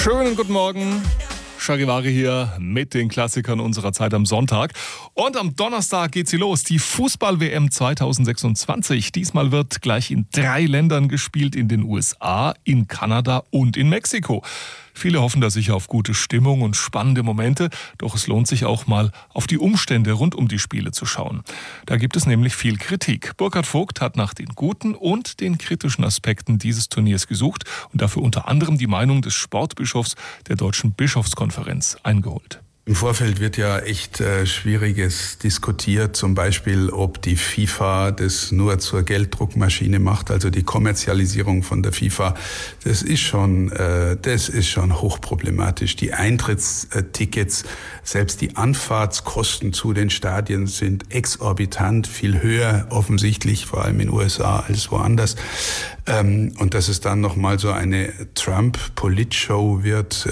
Schönen guten Morgen. Charivari hier mit den Klassikern unserer Zeit am Sonntag. Und am Donnerstag geht sie los, die Fußball-WM 2026. Diesmal wird gleich in 3 Ländern gespielt, in den USA, in Kanada und in Mexiko. Viele hoffen da sicher auf gute Stimmung und spannende Momente, doch es lohnt sich auch mal auf die Umstände rund um die Spiele zu schauen. Da gibt es nämlich viel Kritik. Burkhard Vogt hat nach den guten und den kritischen Aspekten dieses Turniers gesucht und dafür unter anderem die Meinung des Sportbischofs der Deutschen Bischofskonferenz eingeholt. Im Vorfeld wird ja echt Schwieriges diskutiert, zum Beispiel, ob die FIFA das nur zur Gelddruckmaschine macht, also die Kommerzialisierung von der FIFA. Das ist schon hochproblematisch. Die Eintrittstickets, selbst die Anfahrtskosten zu den Stadien sind exorbitant, viel höher offensichtlich, vor allem in den USA als woanders. Und dass es dann nochmal so eine Trump-Politshow wird,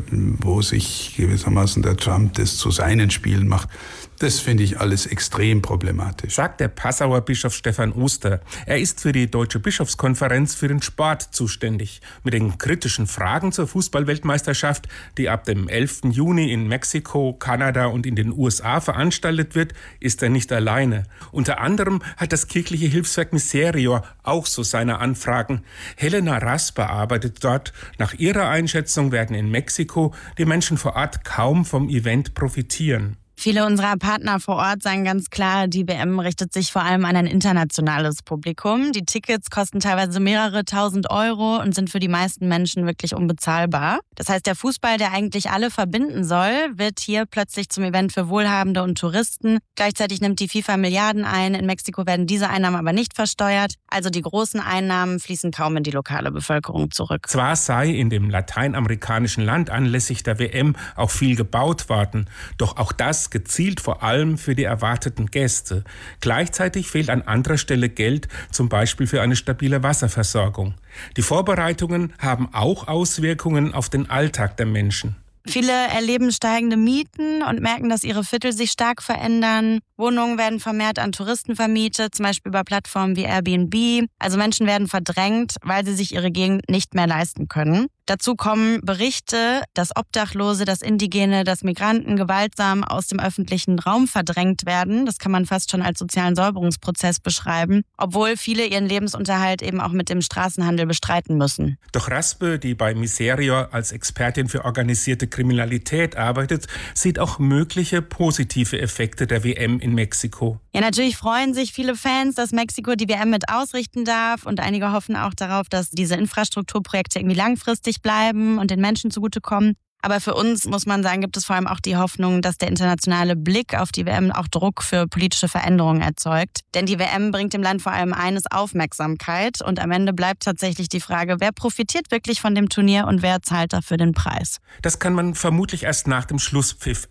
wo sich gewissermaßen der Trump das zu seinen Spielen macht, das finde ich alles extrem problematisch. Sagt der Passauer Bischof Stefan Oster. Er ist für die Deutsche Bischofskonferenz für den Sport zuständig. Mit den kritischen Fragen zur Fußballweltmeisterschaft, die ab dem 11. Juni in Mexiko, Kanada und in den USA veranstaltet wird, ist er nicht alleine. Unter anderem hat das kirchliche Hilfswerk Miserior auch so seine Anfragen. Helena Rasper arbeitet dort. Nach ihrer Einschätzung werden in Mexiko die Menschen vor Ort kaum vom Event profitieren. Viele unserer Partner vor Ort sagen ganz klar, die WM richtet sich vor allem an ein internationales Publikum. Die Tickets kosten teilweise mehrere tausend Euro und sind für die meisten Menschen wirklich unbezahlbar. Das heißt, der Fußball, der eigentlich alle verbinden soll, wird hier plötzlich zum Event für Wohlhabende und Touristen. Gleichzeitig nimmt die FIFA Milliarden ein. In Mexiko werden diese Einnahmen aber nicht versteuert. Also die großen Einnahmen fließen kaum in die lokale Bevölkerung zurück. Zwar sei in dem lateinamerikanischen Land anlässlich der WM auch viel gebaut worden, doch auch das gezielt vor allem für die erwarteten Gäste. Gleichzeitig fehlt an anderer Stelle Geld, zum Beispiel für eine stabile Wasserversorgung. Die Vorbereitungen haben auch Auswirkungen auf den Alltag der Menschen. Viele erleben steigende Mieten und merken, dass ihre Viertel sich stark verändern. Wohnungen werden vermehrt an Touristen vermietet, zum Beispiel über Plattformen wie Airbnb. Also Menschen werden verdrängt, weil sie sich ihre Gegend nicht mehr leisten können. Dazu kommen Berichte, dass Obdachlose, dass Indigene, dass Migranten gewaltsam aus dem öffentlichen Raum verdrängt werden. Das kann man fast schon als sozialen Säuberungsprozess beschreiben, obwohl viele ihren Lebensunterhalt eben auch mit dem Straßenhandel bestreiten müssen. Doch Raspe, die bei Miserior als Expertin für organisierte Kriminalität arbeitet, sieht auch mögliche positive Effekte der WM in Mexiko. Ja, natürlich freuen sich viele Fans, dass Mexiko die WM mit ausrichten darf und einige hoffen auch darauf, dass diese Infrastrukturprojekte irgendwie langfristig bleiben und den Menschen zugutekommen. Aber für uns, muss man sagen, gibt es vor allem auch die Hoffnung, dass der internationale Blick auf die WM auch Druck für politische Veränderungen erzeugt. Denn die WM bringt dem Land vor allem eines: Aufmerksamkeit. Und am Ende bleibt tatsächlich die Frage, wer profitiert wirklich von dem Turnier und wer zahlt dafür den Preis? Das kann man vermutlich erst nach dem Schlusspfiff